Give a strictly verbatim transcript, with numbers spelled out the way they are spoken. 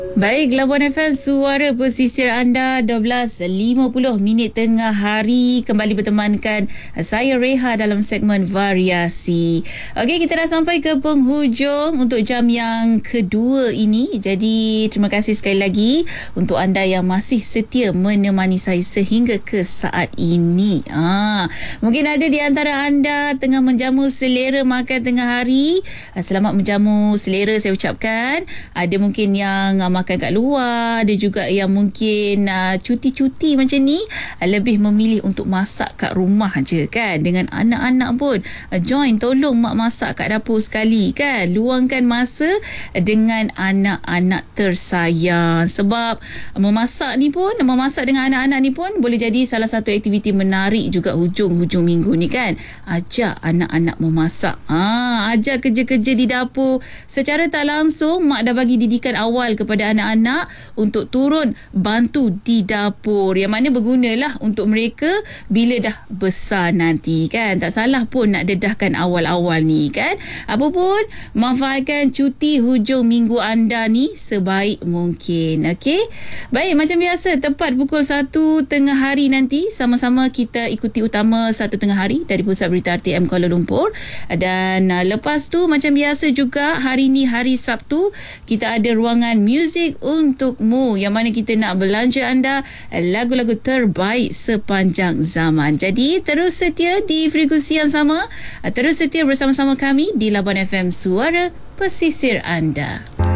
Baik, Labuan F M, suara pesisir anda, dua belas lima puluh minit tengah hari. Kembali bertemankan saya Reha dalam segmen variasi. Okey, kita dah sampai ke penghujung untuk jam yang kedua ini. Jadi, terima kasih sekali lagi untuk anda yang masih setia menemani saya sehingga ke saat ini. Ah, mungkin ada di antara anda tengah menjamu selera makan tengah hari. Selamat menjamu selera saya ucapkan. Ada mungkin yang makan kat luar, ada juga yang mungkin uh, cuti-cuti macam ni, uh, lebih memilih untuk masak kat rumah je kan, dengan anak-anak pun uh, join, tolong mak masak kat dapur sekali kan, luangkan masa dengan anak-anak tersayang. Sebab uh, memasak ni pun, memasak dengan anak-anak ni pun boleh jadi salah satu aktiviti menarik juga hujung-hujung minggu ni kan. Ajak anak-anak memasak, ah, ajak kerja-kerja di dapur. Secara tak langsung mak dah bagi didikan awal kepada anak-anak untuk turun bantu di dapur, yang mana bergunalah untuk mereka bila dah besar nanti kan. Tak salah pun nak dedahkan awal-awal ni kan. Apapun, manfaatkan cuti hujung minggu anda ni sebaik mungkin. Okey, baik, macam biasa tepat pukul satu tengah hari nanti sama-sama kita ikuti utama satu tengah hari dari Pusat Berita R T M Kuala Lumpur. Dan uh, lepas tu macam biasa juga hari ni hari Sabtu kita ada ruangan muzik untukmu, yang mana kita nak belanja anda lagu-lagu terbaik sepanjang zaman. Jadi terus setia di frekuensi yang sama, terus setia bersama-sama kami di Labuan F M, suara pesisir anda.